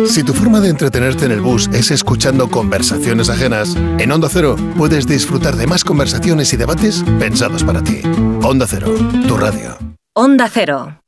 Si tu forma de entretenerte en el bus es escuchando conversaciones ajenas, en Onda Cero puedes disfrutar de más conversaciones y debates pensados para ti. Onda Cero, tu radio. Onda Cero.